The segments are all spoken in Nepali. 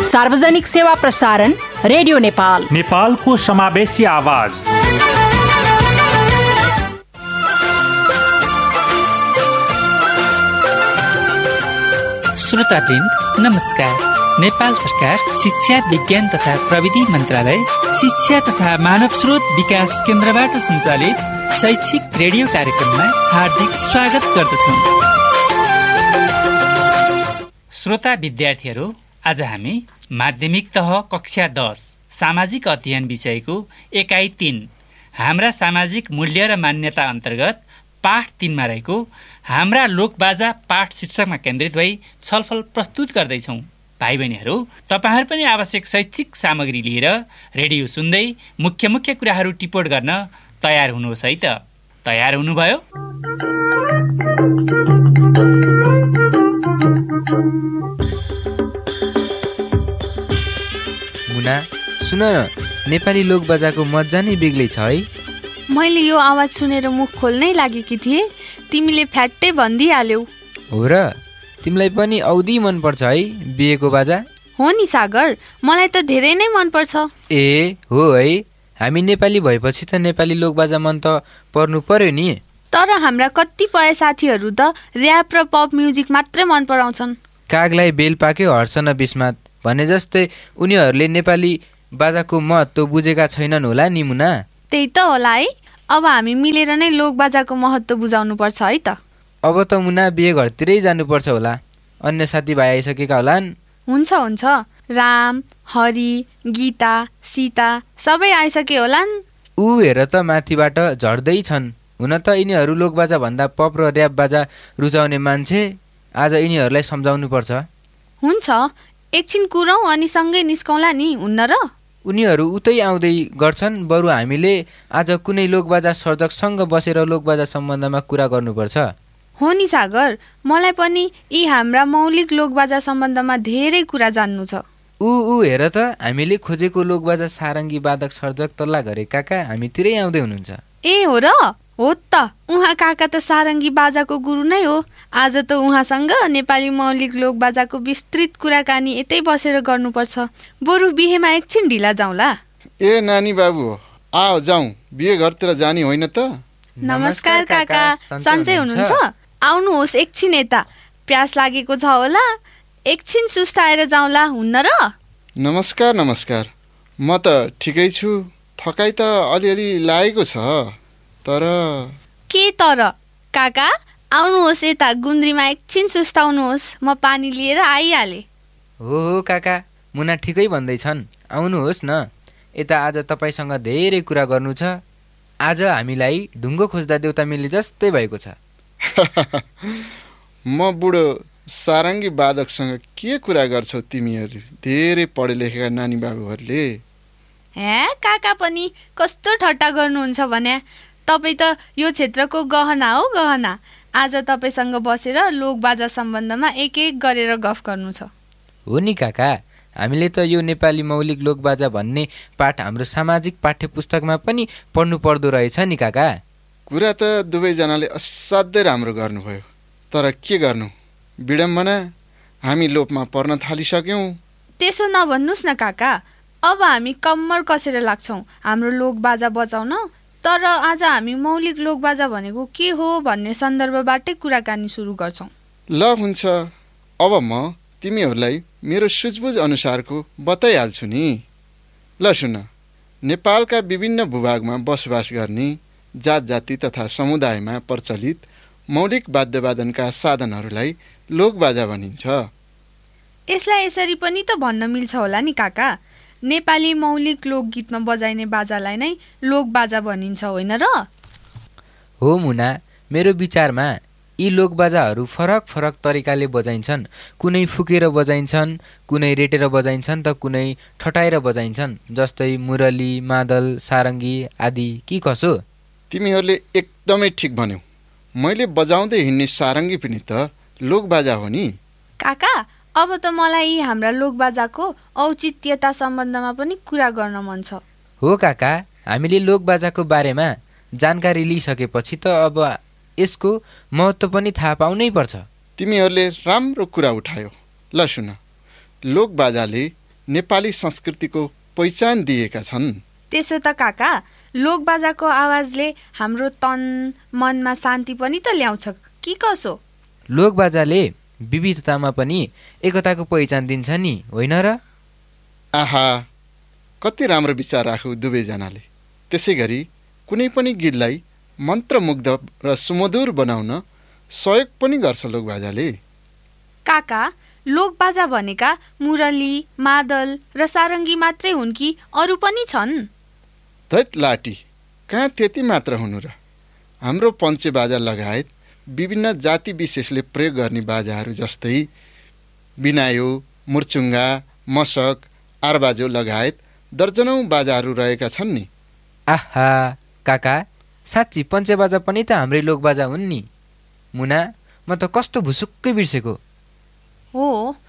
सार्वजनिक सेवा प्रसारण रेडियो नेपाल, नेपालको समावेशी आवाज। श्रोतावृन्द नमस्कार। नेपाल सरकार शिक्षा विज्ञान तथा प्रविधि मन्त्रालय शिक्षा तथा मानव स्रोत विकास केन्द्रबाट सञ्चालित शैक्षिक रेडियो कार्यक्रममा हार्दिक स्वागत गर्दछौँ। श्रोता विद्यार्थीहरू, आज हामी माध्यमिक तह कक्षा 10 सामाजिक अध्ययन विषयको एकाइ 3 हाम्रा सामाजिक मूल्य र मान्यता अन्तर्गत पाठ 3 मा रहेको हाम्रा लोकबाजा पाठ शीर्षकमा केन्द्रित भई छलफल प्रस्तुत गर्दैछौँ। भाइ बहिनीहरू, तपाईहरु पनि आवश्यक शैक्षिक सामग्री लिएर रेडियो सुन्दै मुख्य मुख्य कुराहरू टिपोट गर्न तयार हुनुहोस् है त। तयार हुनुभयो? मुना, सुन न, नेपाली लोकबाजाको मजा नै बेग्लै छ है। मैले यो आवाज सुनेर मुख खोल्नै लागेकी थिएँ, तिमीले फ्याट्टै भनिदिइहाल्यौ। हो र, तिमीलाई पनि औधी मनपर्छ है बिहेको बाजा? हो नि सागर, मलाई त धेरै नै मनपर्छ। ए हो है, हामी नेपाली भएपछि त नेपाली लोकबाजा मन त पर्नु पर्यो नि। तर हाम्रा कतिपय साथीहरू त र्याप र पप म्युजिक मात्रै मन पराउँछन्। कागलाई बेल पाक्यो हर्ष न बिस्मात भने जस्तै उनीहरूले नेपाली बाजाको महत्त्व बुझेका छैनन् होला नि मुना। त्यही त होला है, अब हामी मिलेर नै लोकबाजाको महत्त्व बुझाउनु पर्छ है त। अब त मुना बिहे घरतिरै जानुपर्छ होला, अन्य साथीभाइ आइसकेका होलान्। हुन्छ हुन्छ, राम, हरि, गीता, सीता सबै आइसके होलान्। ऊ हेर त माथिबाट झर्दै छन्। हुन त यिनीहरू लोकबाजा भन्दा पप र र्याप बाजा रुचाउने मान्छे, आज यिनीहरूलाई सम्झाउनु पर्छ। हुन्छ, एकछिन कुरौँ अनि सँगै निस्कौँला नि, हुन्न र? उनीहरू उतै आउँदै गर्छन्, बरु हामीले आज कुनै लोकबाजा सर्जकसँग बसेर लोकबाजा सम्बन्धमा कुरा गर्नुपर्छ। हो नि सागर, मलाई पनि यी हाम्रा मौलिक लोकबाजा सम्बन्धमा धेरै कुरा जान्नु छ। ऊ हेर त, हामीले खोजेको लोकबाजा सारङ्गी वादक सर्जक तल्ला घरे काका हामीतिरै आउँदै हुनुहुन्छ। ए हो र? हो त, उहाँ काका त सारङ्गी बाजाको गुरु नै हो। आज त उहाँसँग नेपाली मौलिक लोकबाजाको विस्तृत कुराकानी यतै बसेर गर्नुपर्छ। बरु बिहेमा एकछिन ढिला जाउँला। ए नानी बाबु, आओ जाउँ, बिहे घरतिर जाने होइन त? नमस्कार काका, सन्चै हुनुहुन्छ? आउनुहोस् एकछिन यता, प्यास लागेको छ होला, एकछिन सुस्ताएर जाउँला, हुन्न र? नमस्कार नमस्कार, म त ठिकै छु, थकाइ त अलिअलि लागेको छ। तर के तर? काका आउनुहोस् यता, गुन्द्रीमा एकछिन सुस्ताउनुहोस्, म पानी लिएर आइहालेँ। हो काका, मुना ठिकै भन्दैछन्, आउनुहोस् न यता। आज तपाईँसँग धेरै कुरा गर्नु छ। आज हामीलाई ढुङ्गो खोज्दा देउता मिले जस्तै भएको छ। म बुढो सारङ्गी वादकसँग के कुरा गर्छौ तिमीहरू, धेरै पढे लेखेका नानी बाबुहरूले? हे काका पनि कस्तो ठट्टा गर्नुहुन्छ भने, तपाईँ त यो क्षेत्रको गहना हो गहना। आज तपाईँसँग बसेर लोकबाजा सम्बन्धमा एक एक गरेर गफ गर्नु छ। हो नि काका, हामीले त यो नेपाली मौलिक लोकबाजा भन्ने पाठ हाम्रो सामाजिक पाठ्यपुस्तकमा पनि पढ्नु पर्दो रहेछ नि काका। कुरा त दुवैजनाले असाध्यै राम्रो गर्नुभयो, तर के गर्नु, विडम्बना, हामी लोपमा पर्न थालिसक्यौँ। त्यसो नभन्नुहोस् न काका, अब हामी कम्मर कसेर लाग्छौँ हाम्रो लोकबाजा बचाउन। तर आज हामी मौलिक लोकबाजा भनेको के हो भन्ने सन्दर्भबाटै कुराकानी सुरु गर्छौँ। ल हुन्छ, अब म तिमीहरूलाई मेरो सुझबुझ अनुसारको बताइहाल्छु नि। ल सुन, नेपालका विभिन्न भूभागमा बसोबास गर्ने जात जाति तथा समुदायमा प्रचलित मौलिक वाद्यवादनका साधनहरूलाई लोकबाजा भनिन्छ। यसलाई यसरी पनि त भन्न मिल्छ होला नि काका, नेपाली मौलिक लोकगीतमा बजाइने बाजालाई नै लोकबाजा भनिन्छ, होइन र? हो मुना, मेरो विचारमा यी लोकबाजाहरू फरक फरक तरिकाले बजाइन्छन्। कुनै फुकेर बजाइन्छन्, कुनै रेटेर बजाइन्छन् त कुनै ठटाएर बजाइन्छन्, जस्तै मुरली, मादल, सारङ्गी आदि। के कसो? तिमीहरूले एकदमै ठिक भन्यौ। मैले बजाउँदै हिँड्ने सारङ्गी पनि त लोकबाजा हो नि। काका, अब त मलाई यी हाम्रा लोकबाजाको औचित्यता सम्बन्धमा पनि कुरा गर्न मन छ। हो काका, हामीले लोकबाजाको बारेमा जानकारी लिइसकेपछि त अब यसको महत्त्व पनि थाहा पाउनै पर्छ। तिमीहरूले राम्रो कुरा उठायो। ल सुन, लोकबाजाले नेपाली संस्कृतिको पहिचान दिएका छन्। त्यसो त काका, लोकबाजाको आवाजले हाम्रो तन मनमा शान्ति पनि त ल्याउँछ कि कसो? लोकबाजाले विविधतामा पनि एकताको पहिचान दिन्छ नि, होइन र? आहा, कति राम्रो विचार राख्यौ दुवैजनाले। त्यसै गरी कुनै पनि गीतलाई मन्त्रमुग्ध र सुमधुर बनाउन सहयोग पनि गर्छ लोकबाजाले। काका, लोकबाजा भनेका मुरली, मादल र सारङ्गी मात्रै हुन् कि अरू पनि छन्? धैत लाटी, कहाँ त्यति मात्र हुनु र? हाम्रो पञ्चे बाजा लगायत विभिन्न जाति विशेषले प्रयोग गर्ने बाजाहरू जस्तै बिनायो, मुर्चुङ्गा, मशक, आरबाजो लगायत दर्जनौँ बाजाहरू रहेका छन् नि। आहा काका, साँच्ची पञ्चेबाजा पनि त हाम्रै लोकबाजा हुन् नि। मुना, म त कस्तो भुसुक्कै बिर्सेको। हो,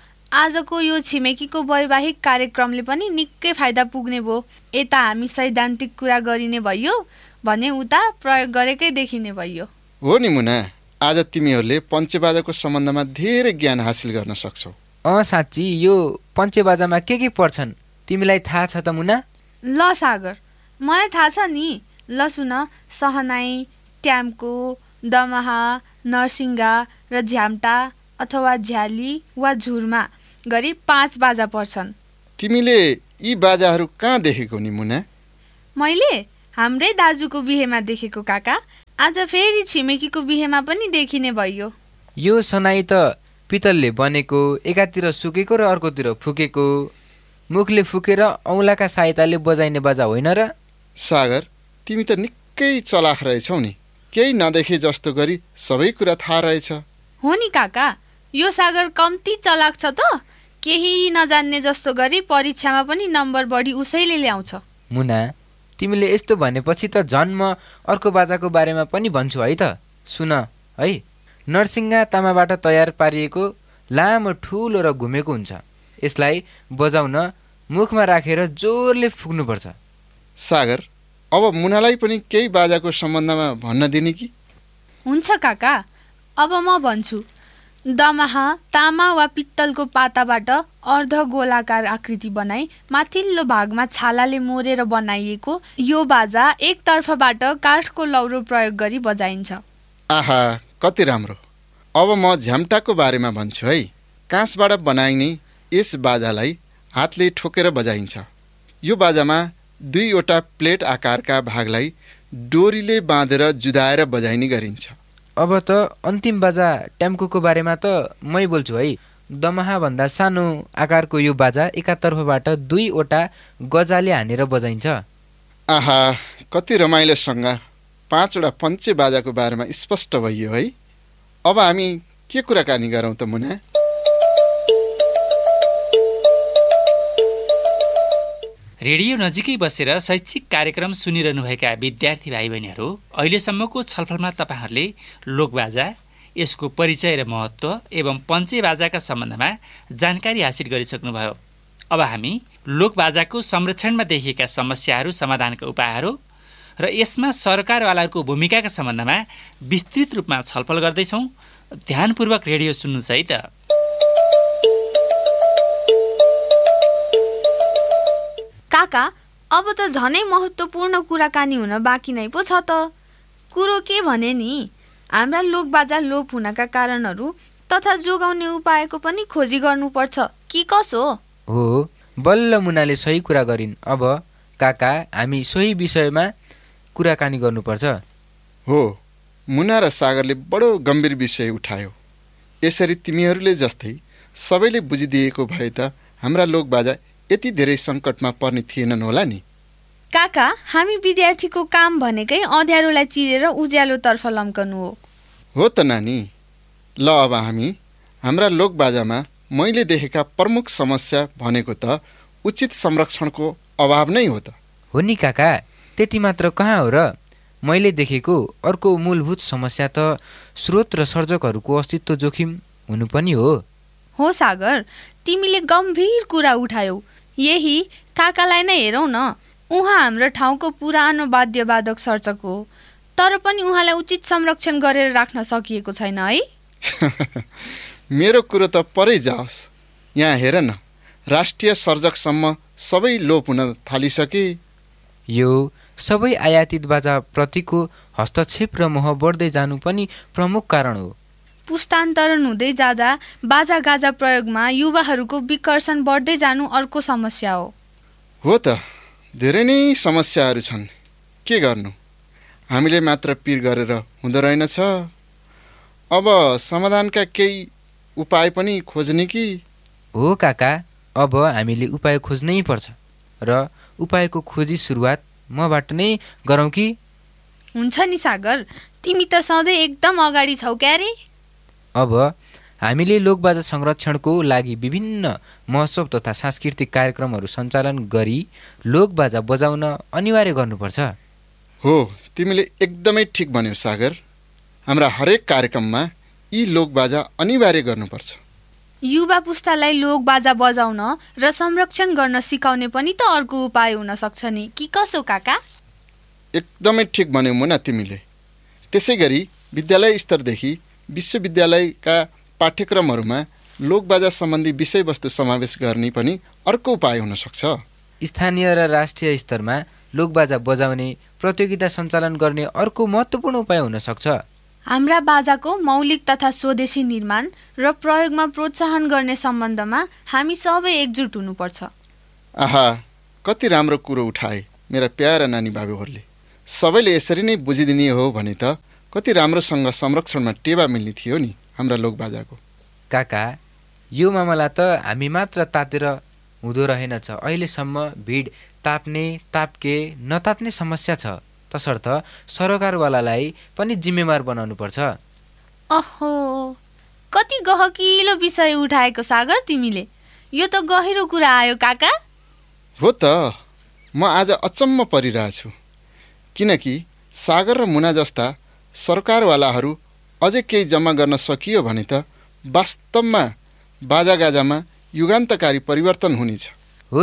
आजको यो छिमेकीको वैवाहिक कार्यक्रमले पनि निकै फाइदा पुग्ने भयो। यता हामी सैद्धान्तिक कुरा गरिने भइयो भने उता प्रयोग गरेकै देखिने भइयो। हो नि मुना, आज तिमीहरूले पञ्चेबाजाको सम्बन्धमा धेरै ज्ञान हासिल गर्न सक्छौ। साँच्ची यो पञ्चेबाजामा के पर्छन् तिमीलाई थाहा छ त मुना? ल सागर, मलाई थाहा छ नि। ल सुन, सहनाई, ट्याम्को, दमाहा, नरसिङ्गा र झ्याम्टा अथवा झ्याली वा झुरमा गरी 5 बाजा पर्छन्। तिमीले यी बाजाहरू कहाँ देखेको नि मुना? मैले हाम्रै दाजुको बिहेमा देखेको काका। आज फेरि छिमेकीको बिहेमा पनि देखिने भइयो। यो सनाई त पितलले बनेको, एकातिर सुकेको र अर्कोतिर फुकेको, मुखले फुकेर औँलाका सहायताले बजाइने बाजा होइन र? सागर, तिमी त निकै चलाख रहेछौ नि। केही नदेखे जस्तो गरी सबै कुरा थाहा रहेछ। हो नि काका, यो सागर कम्ती चलाक छ त। केही नजान्ने जस्तो गरी परीक्षामा पनि नम्बर बढी उसैले ल्याउँछ। मुना, तिमीले यस्तो भनेपछि त झन् म अर्को बाजाको बारेमा पनि भन्छु है त। सुन है, नरसिङ्गा तामाबाट तयार पारिएको लामो ठुलो र घुमेको हुन्छ। यसलाई बजाउन मुखमा राखेर जोरले फुक्नुपर्छ। सागर, अब मुनालाई पनि केही बाजाको सम्बन्धमा भन्न दिने कि? हुन्छ काका, अब म भन्छु। दमाहा तामा वा पित्तलको पाताबाट अर्ध गोलाकार आकृति बनाई माथिल्लो भागमा छालाले मोरेर बनाइएको यो बाजा एकतर्फबाट काठको लौरो प्रयोग गरी बजाइन्छ। आहा, कति राम्रो। अब म झ्याम्टाको बारेमा भन्छु है। काँसबाट बनाइने यस बाजालाई हातले ठोकेर बजाइन्छ। यो बाजामा 2वटा प्लेट आकारका भागलाई डोरीले बाँधेर जुदाएर बजाइने गरिन्छ। अब त अन्तिम बाजा ट्याम्कोको बारेमा त मै बोल्छु है। दमाहाभन्दा सानो आकारको यो बाजा एकातर्फबाट 2वटा गजाले हानेर बजाइन्छ। आहा, कति रमाइलोसँग 5वटा पञ्चे बाजाको बारेमा स्पष्ट भइयो है। अब हामी के कुराकानी गरौँ त मुना? रेडियो नजिकै बसेर शैक्षिक कार्यक्रम सुनिरहनुभएका विद्यार्थी भाइ बहिनीहरू, अहिलेसम्मको छलफलमा तपाईँहरूले लोकबाजा, यसको परिचय र महत्त्व एवं पञ्चे बाजाका सम्बन्धमा जानकारी हासिल गरिसक्नुभयो। अब हामी लोकबाजाको संरक्षणमा देखिएका समस्याहरू, समाधानका उपायहरू र यसमा सरकारवालाहरूको भूमिकाका सम्बन्धमा विस्तृत रूपमा छलफल गर्दैछौँ। ध्यानपूर्वक रेडियो सुन्नुहोस् है त। काका, अब त झनै महत्त्वपूर्ण कुराकानी हुन बाँकी नै पो छ त। कुरो के भने नि, हाम्रा लोकबाजा लोप हुनका कारणहरू तथा जोगाउने उपायको पनि खोजी गर्नुपर्छ कि कसो? हो, बल्ल मुनाले सही कुरा गरिन्। अब काका, हामी सोही विषयमा कुराकानी गर्नुपर्छ। हो, मुना र सागरले बडो गम्भीर विषय उठायो। यसरी तिमीहरूले जस्तै सबैले बुझिदिएको भए त हाम्रा लोकबाजा यति धेरै सङ्कटमा पर्ने थिएनन् होला नि। काका, हामी विद्यार्थीको काम भनेकै अँध्यारोलाई चिरेर उज्यालोतर्फ लम्कनु हो। हो त नानी। ल, अब हामी हाम्रा लोकबाजामा मैले देखेका प्रमुख समस्या भनेको त उचित संरक्षणको अभाव नै हो त। हो नि काका, त्यति मात्र कहाँ हो र? मैले देखेको अर्को मूलभूत समस्या त स्रोत र सर्जकहरूको अस्तित्व जोखिम हुनु पनि हो। हो सागर, तिमीले गम्भीर कुरा उठायौ। यही काकालाई नै हेरौँ न। उहाँ हाम्रो ठाउँको पुरानो वाद्यवादक सर्जक हो, तर पनि उहाँलाई उचित संरक्षण गरेर राख्न सकिएको छैन है। मेरो कुरो त परै जाओस्। यहाँ हेर न, राष्ट्रिय सर्जकसम्म सबै लोप हुन थालिसके। यो सबै आयातित बाजाप्रतिको हस्तक्षेप र मोह बढ्दै जानु पनि प्रमुख कारण हो। पुस्तान्तरण हुँदै जाँदा बाजागाजा प्रयोगमा युवाहरूको विकर्षण बढ्दै जानु अर्को समस्या हो त, धेरै नै समस्याहरू छन्। के गर्नु, हामीले मात्र पिर गरेर हुँदो रहेनछ। अब समाधानका केही उपाय पनि खोज्ने कि? हो काका, अब हामीले उपाय खोज्नै पर्छ र उपायको खोजी सुरुवात मबाट नै गरौँ कि? हुन्छ नि सागर, तिमी त सधैँ एकदम अगाडि छौ क्यारे। अब हामीले लोकबाजा संरक्षणको लागि विभिन्न महोत्सव तथा सांस्कृतिक कार्यक्रमहरू सञ्चालन गरी लोकबाजा बजाउन अनिवार्य गर्नुपर्छ। हो, तिमीले एकदमै ठिक भन्यौ सागर। हाम्रा हरेक कार्यक्रममा यी लोकबाजा अनिवार्य गर्नुपर्छ। युवा पुस्तालाई लोकबाजा बजाउन र संरक्षण गर्न सिकाउने पनि त अर्को उपाय हुन सक्छ नि, कि कसो काका? एकदमै ठिक भन्यौ मुना तिमीले। त्यसै गरी विद्यालय स्तरदेखि विश्वविद्यालयका पाठ्यक्रमहरूमा लोकबाजा सम्बन्धी विषयवस्तु समावेश गर्ने पनि अर्को उपाय हुन सक्छ। स्थानीय र राष्ट्रिय स्तरमा लोकबाजा बजाउने प्रतियोगिता सञ्चालन गर्ने अर्को महत्त्वपूर्ण उपाय हुन सक्छ। हाम्रा बाजाको मौलिक तथा स्वदेशी निर्माण र प्रयोगमा प्रोत्साहन गर्ने सम्बन्धमा हामी सबै एकजुट हुनुपर्छ। आहा, कति राम्रो कुरो उठाए मेरा प्यारा नानी बाबुहरूले। सबैले यसरी नै बुझिदिने हो भने त कति राम्रोसँग संरक्षणमा टेवा मिल्ने थियो नि हाम्रा लोकबाजाको। काका, यो मामला त हामी मात्र तातेर हुँदो रहेनछ। अहिलेसम्म भिड ताप्के नतात्ने समस्या छ। तसर्थ सरकारवालालाई पनि जिम्मेवार बनाउनुपर्छ। अहो, कति गहकिलो विषय उठाएको सागर तिमीले। यो त गहिरो कुरा आयो काका। हो त, म आज अचम्म परिरहेछु। किनकि सागर र मुना जस्ता सरकारवालाहरू अझै केही जम्मा गर्न सकियो भने त वास्तवमा बाजागाजामा युगान्तकारी परिवर्तन हुनेछ। हो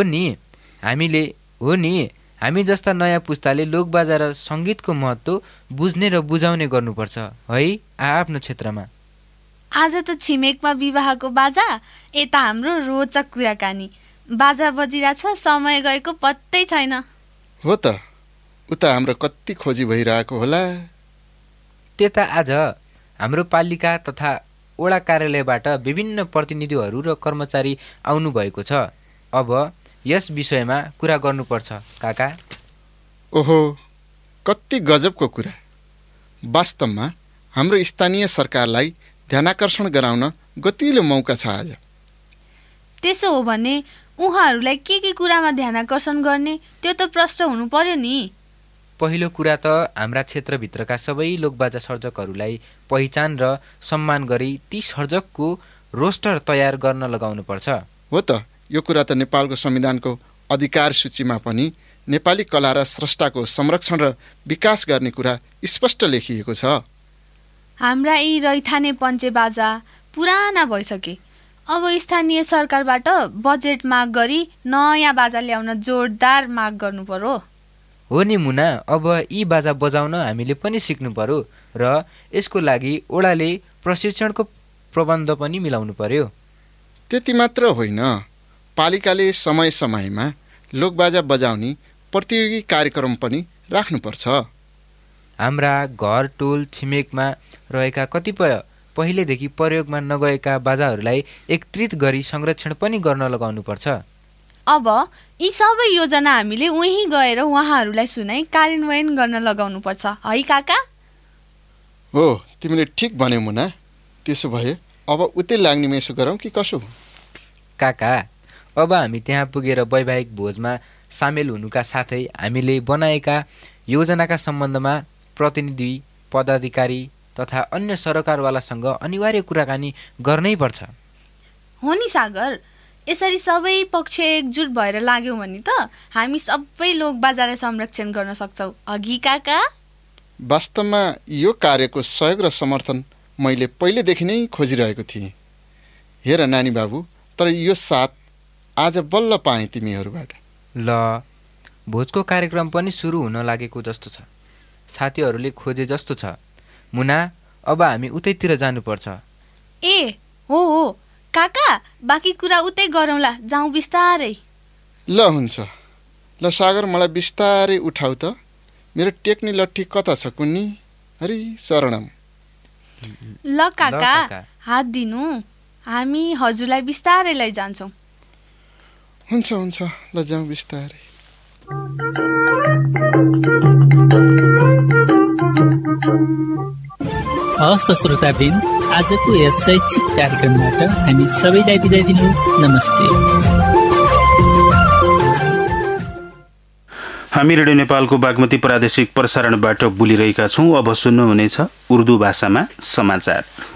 नि, हामी जस्ता नयाँ पुस्ताले लोकबाजा र सङ्गीतको महत्त्व बुझ्ने र बुझाउने गर्नुपर्छ है आफ्नो क्षेत्रमा। आज त छिमेकमा विवाहको बाजा, यता हाम्रो रोचक कुराकानी। बाजा बजिरहेछ, समय गएको पत्तै छैन। हो त, उता हाम्रो कति खोजी भइरहेको होला। त्यता आज हाम्रो पालिका तथा वडा कार्यालयबाट विभिन्न प्रतिनिधिहरू र कर्मचारी आउनुभएको छ। अब यस विषयमा कुरा गर्नुपर्छ काका। ओहो, कति गजबको कुरा। वास्तवमा हाम्रो स्थानीय सरकारलाई ध्यानाकर्षण गराउन गतिलो मौका छ आज। त्यसो हो भने उहाँहरूलाई के कुरामा ध्यानाकर्षण गर्ने, त्यो त प्रश्न हुनु पर्यो नि। पहिलो कुरा त हाम्रा क्षेत्रभित्रका सबै लोकबाजा सर्जकहरूलाई पहिचान र सम्मान गरी ती सर्जकको रोस्टर तयार गर्न लगाउनुपर्छ। हो त, यो कुरा त नेपालको संविधानको अधिकार सूचीमा पनि नेपाली कला र स्रष्टाको संरक्षण र विकास गर्ने कुरा स्पष्ट लेखिएको छ। हाम्रा यी रैथाने पञ्चे बाजा पुराना भइसके। अब स्थानीय सरकारबाट बजेट माग गरी नयाँ बाजा ल्याउन जोरदार माग गर्नु पर्यो। हो नि मुना, अब यी बाजा बजाउन हामीले पनि सिक्नु पर्यो र यसको लागि ओडाले प्रशिक्षणको प्रबन्ध पनि मिलाउनु पर्यो। त्यति मात्र होइन, पालिकाले समय समयमा लोकबाजा बजाउने प्रतियोगी कार्यक्रम पनि राख्नुपर्छ। हाम्रा घर टोल छिमेकमा रहेका कतिपय पहिलेदेखि प्रयोगमा नगएका बाजाहरूलाई एकत्रित गरी संरक्षण पनि गर्न लगाउनुपर्छ। अब यी सबै योजना हामीले उहीँ गएर उहाँहरूलाई सुनाई कार्यान्वयन गर्न लगाउनुपर्छ है काका? हो, तिमीले ठिक भन्यौ मुना। त्यसो भए अब उतै लाग्ने मेसो गरौँ कि कसो? काका, अब हामी त्यहाँ पुगेर वैवाहिक भोजमा सामेल हुनुका साथै हामीले बनाएका योजनाका सम्बन्धमा प्रतिनिधि, पदाधिकारी तथा अन्य सरकारवालासँग अनिवार्य कुराकानी गर्नै पर्छ। हो नि सागर, यसरी सबै पक्ष एकजुट भएर लाग्यौँ भने त हामी सबै लोकबाजालाई संरक्षण गर्न सक्छौँ अघि काका। वास्तवमा यो कार्यको सहयोग र समर्थन मैले पहिलेदेखि नै खोजिरहेको थिएँ। हेर नानी बाबु, तर यो साथ आज बल्ल पाएँ तिमीहरूबाट। ल, भोजको कार्यक्रम पनि सुरु हुन लागेको जस्तो छ। साथीहरूले खोजे जस्तो छ। मुना, अब हामी उतैतिर जानुपर्छ। ए हो, काका बाँकी कुरा उतै गरौँला, जाउँ बिस्तारै। ल हुन्छ। ल सागर, मलाई बिस्तारै उठाउ त। मेरो टेक्नी लट्ठी कता छ कुन्नी? हरि शरणम। ल काका हात दिनु, हामी हजुरलाई बिस्तारै लैजान्छौँ। हुन्छ हुन्छ, ल जाउँ बिस्तारै। हवस् त श्रोतावृन्द, आजको यस शैक्षिक कार्यक्रमबाट हामी सबैलाई बिदा दिनुहोस्। नमस्ते। हामी रेडियो नेपालको बागमती प्रादेशिक प्रसारणबाट बोलिरहेका छौँ। अब सुन्नुहुनेछ उर्दू भाषामा समाचार।